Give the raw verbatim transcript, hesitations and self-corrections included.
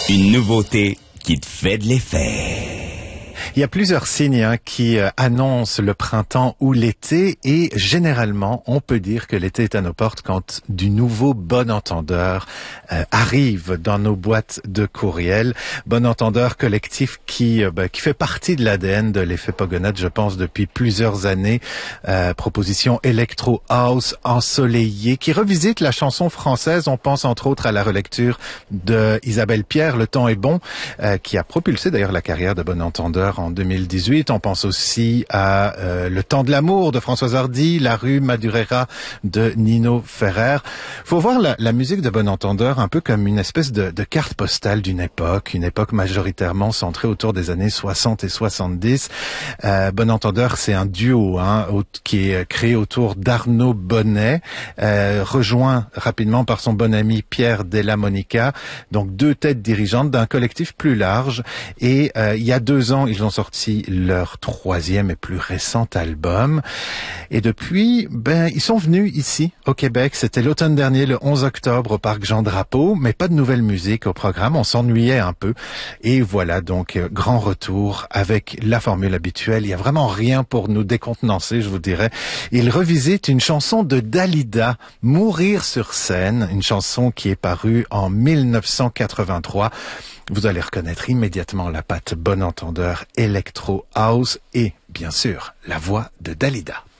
Une nouveauté qui te fait de l'effet. Il y a plusieurs signes hein, qui euh, annoncent le printemps ou l'été et généralement, on peut dire que l'été est à nos portes quand du nouveau Bon Entendeur euh, arrive dans nos boîtes de courriel. Bon Entendeur collectif qui euh, bah, qui fait partie de l'A D N de l'effet Pogonade, je pense, depuis plusieurs années. Euh, proposition électro house ensoleillée qui revisite la chanson française. On pense entre autres à la relecture de Isabelle Pierre, Le temps est bon, euh, qui a propulsé d'ailleurs la carrière de Bon Entendeur en deux mille dix-huit. On pense aussi à euh, Le temps de l'amour de Françoise Hardy, La rue Madureira de Nino Ferrer. Faut voir la, la musique de Bon Entendeur un peu comme une espèce de, de carte postale d'une époque, une époque majoritairement centrée autour des années soixante et soixante-dix. Euh, Bon Entendeur, c'est un duo hein, qui est créé autour d'Arnaud Bonnet, euh, rejoint rapidement par son bon ami Pierre Della Monica, donc deux têtes dirigeantes d'un collectif plus large. Et euh, il y a deux ans, ils ont sorti leur troisième et plus récent album. Et depuis, ben, ils sont venus ici, au Québec. C'était l'automne dernier, le onze octobre, au Parc Jean-Drapeau, mais pas de nouvelle musique au programme. On s'ennuyait un peu. Et voilà, donc, euh, grand retour avec la formule habituelle. Il y a vraiment rien pour nous décontenancer, je vous dirais. Ils revisitent une chanson de Dalida, Mourir sur scène, une chanson qui est parue en mille neuf cent quatre-vingt-trois. Vous allez reconnaître immédiatement la patte Bon Entendeur, Electro House et, bien sûr, la voix de Dalida.